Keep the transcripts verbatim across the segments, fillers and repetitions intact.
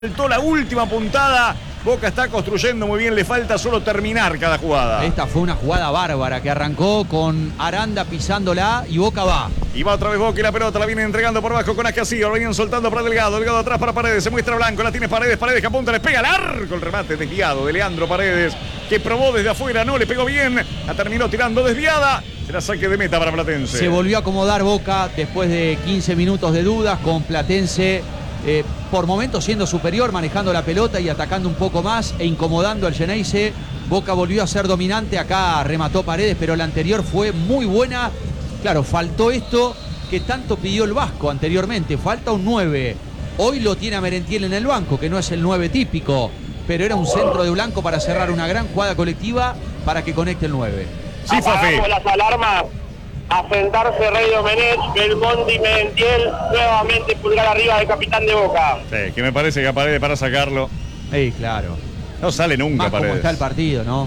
Faltó la última puntada. Boca está construyendo muy bien, le falta solo terminar cada jugada. Esta fue una jugada bárbara que arrancó con Aranda pisándola y Boca va. Y va otra vez Boca y la pelota la viene entregando por abajo con Ascasillo. Lo vienen soltando para Delgado. Delgado atrás para Paredes. Se muestra Blanco. La tiene Paredes. Paredes que apunta. Le pega al arco. El remate desviado de Leandro Paredes, que probó desde afuera. No le pegó bien. La terminó tirando desviada. Será saque de meta para Platense. Se volvió a acomodar Boca después de quince minutos de dudas con Platense. Eh, por momentos siendo superior, manejando la pelota y atacando un poco más e incomodando al Geneise. Boca volvió a ser dominante, acá remató Paredes, pero la anterior fue muy buena. Claro, faltó esto que tanto pidió el Vasco anteriormente, falta un nueve. Hoy lo tiene a Merentiel en el banco, que no es el nueve típico, pero era un centro de Blanco para cerrar una gran jugada colectiva para que conecte el nueve. Sí, Fafi. Apagamos las alarmas. A sentarse Rey Domenech, Belmonte y Merentiel, nuevamente pulgar arriba del capitán de Boca. Sí, que me parece que a Paredes para sacarlo. Sí, claro. No sale nunca Más Paredes. como está el partido, ¿no?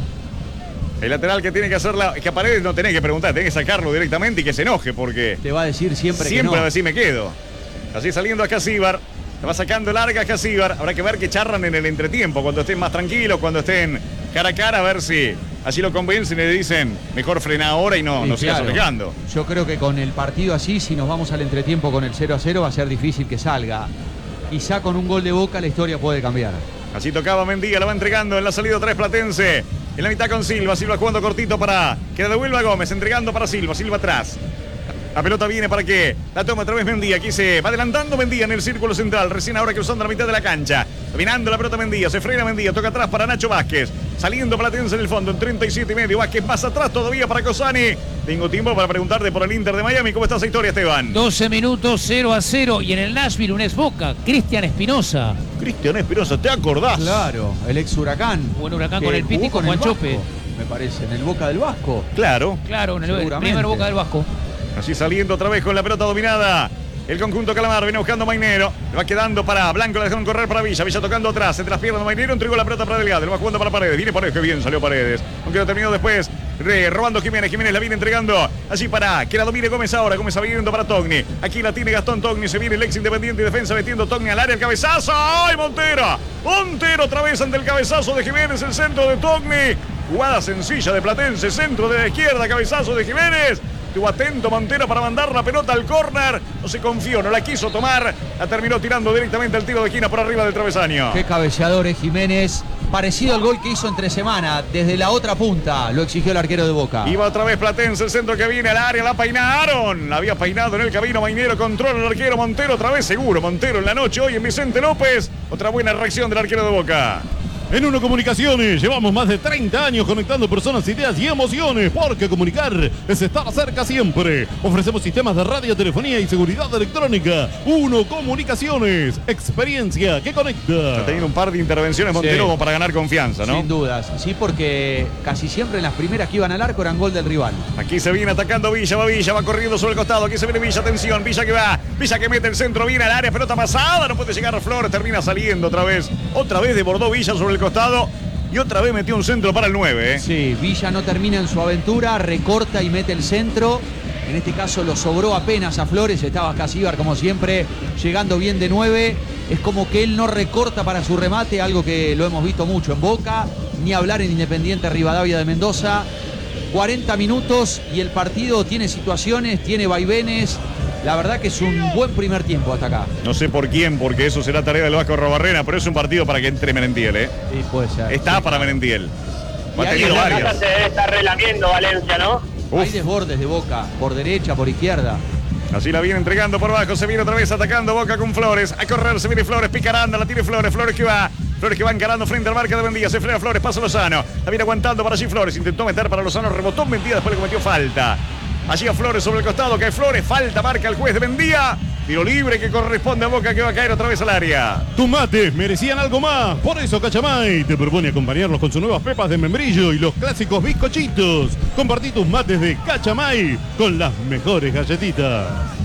El lateral que tiene que hacerla, que a Paredes no tenés que preguntar, tenés que sacarlo directamente y que se enoje porque Te va a decir siempre, siempre que no. va a decir me quedo. Así saliendo acá Síbar. Se va sacando larga acá Síbar. Habrá que ver que charran en el entretiempo, cuando estén más tranquilos, cuando estén cara a cara, a ver si así lo convencen y le dicen mejor frena ahora y no, Sí, no sigas claro. alejando. Yo creo que con el partido así, si nos vamos al entretiempo con el cero a cero, va a ser difícil que salga. Quizá con un gol de Boca la historia puede cambiar. Así tocaba Mendiga, la va entregando en la salida otra vez Platense. En la mitad con Silva, Silva jugando cortito para que la devuelva Gómez, entregando para Silva, Silva atrás. La pelota viene para que la toma otra vez Mendía. Aquí se va adelantando Mendía en el círculo central. Recién ahora cruzando la mitad de la cancha. Dominando la pelota Mendía. Se frena Mendía. Toca atrás para Nacho Vázquez. Saliendo Platense en el fondo en treinta y siete y medio. Vázquez más atrás todavía para Cosani. Tengo tiempo para preguntarte por el Inter de Miami. ¿Cómo está esa historia, Esteban? doce minutos, cero a cero. Y en el Nashville, un ex Boca, Cristian Espinosa. Cristian Espinosa, ¿te acordás? Claro, el ex Huracán. Buen Huracán que con el Piti y jugó con el Guanchope. Vasco, me parece, en el Boca del Vasco. Claro. Claro, en el Seguramente. primer Boca del Vasco. Así saliendo otra vez con la pelota dominada. El conjunto Calamar viene buscando a Mainero. Le va quedando para Blanco, la dejaron correr para Villa. Villa tocando atrás, entre las piernas de Mainero. Entregó la pelota para Delgado. Le va jugando para Paredes. Viene Paredes, que bien salió Paredes. Aunque lo terminó después re, robando Jiménez. Jiménez la viene entregando así para que la domine Gómez ahora. Gómez abriendo para Togni. Aquí la tiene Gastón Togni. Se viene el ex Independiente y defensa metiendo Togni al área. El cabezazo. ¡Ay, Montero! Montero otra vez ante el cabezazo de Jiménez. El centro de Togni. Jugada sencilla de Platense. Centro de la izquierda. Cabezazo de Jiménez. Estuvo atento Montero para mandar la pelota al córner. No se confió, no la quiso tomar. La terminó tirando directamente al tiro de esquina por arriba del travesaño. Qué cabeceador es Jiménez. Parecido al gol que hizo entre semana. Desde la otra punta lo exigió el arquero de Boca. Iba otra vez Platense, el centro que viene al área. La peinaron. La había peinado en el camino Mainero. Controla el arquero Montero. Otra vez seguro. Montero en la noche hoy en Vicente López. Otra buena reacción del arquero de Boca. En Uno Comunicaciones llevamos más de treinta años conectando personas, ideas y emociones, porque comunicar es estar cerca siempre. Ofrecemos sistemas de radio, telefonía y seguridad electrónica. Uno Comunicaciones, experiencia que conecta. Ha tenido un par de intervenciones Montero Sí. como para ganar confianza, ¿no? Sin dudas, sí, porque casi siempre en las primeras que iban al arco eran gol del rival. Aquí se viene atacando Villa, va Villa, va corriendo sobre el costado. Aquí se viene Villa, atención, Villa que va, Villa que mete el centro, viene al área, pelota pasada, no puede llegar a Flores, termina saliendo otra vez. Otra vez desbordó Villa sobre el costado y otra vez metió un centro para el nueve. ¿eh? Sí, Villa no termina en su aventura, recorta y mete el centro. En este caso lo sobró apenas a Flores, estaba Casíbar como siempre, llegando bien de nueve. Es como que él no recorta para su remate, algo que lo hemos visto mucho en Boca, ni hablar en Independiente Rivadavia de Mendoza. cuarenta minutos y el partido tiene situaciones, tiene vaivenes. La verdad que es un buen primer tiempo hasta acá. No sé por quién, porque eso será tarea del Vasco Robarrena, pero es un partido para que entre Merentiel, ¿eh? Sí, puede ser. Está Sí. para Merentiel. Ha Y ahí tenido en la varios. Acá se debe estar relamiendo Valencia, ¿no? Hay Uf. desbordes de Boca, por derecha, por izquierda. Así la viene entregando por abajo, se viene otra vez atacando Boca con Flores. A correr, se viene Flores, picaranda, la tiene Flores, Flores que va. Flores que va encarando frente al marca de Mendía, se frena Flores, pasa Lozano. La viene aguantando para allí Flores, intentó meter para Lozano, rebotó Mendía, después le cometió falta. Allí a Flores sobre el costado, cae Flores, falta, marca el juez de Mendía. Tiro libre que corresponde a Boca que va a caer otra vez al área. Tus mates merecían algo más, por eso Cachamay te propone acompañarlos con sus nuevas pepas de membrillo y los clásicos bizcochitos. Compartí tus mates de Cachamay con las mejores galletitas.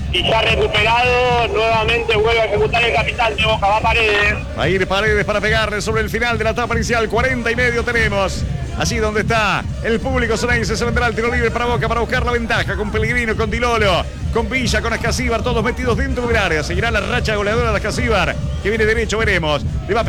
y ya recuperado, nuevamente vuelve a ejecutar el capitán de Boca, va Paredes. Va a ir Paredes para pegarle sobre el final de la etapa inicial. cuarenta y medio tenemos. Allí donde está el público Ceneice, se vendrá el tiro libre para Boca para buscar la ventaja con Pellegrino, con Dilolo, con Villa, con Ascasíbar, todos metidos dentro del área. Seguirá la racha goleadora de Ascasíbar, que viene derecho, veremos. Le va a